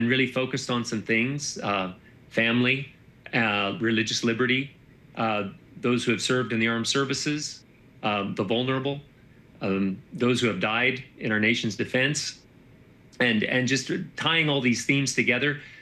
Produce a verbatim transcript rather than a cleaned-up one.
really focused on some things: uh, family, uh, religious liberty, uh, those who have served in the armed services, um, the vulnerable, um, those who have died in our nation's defense, and and just tying all these themes together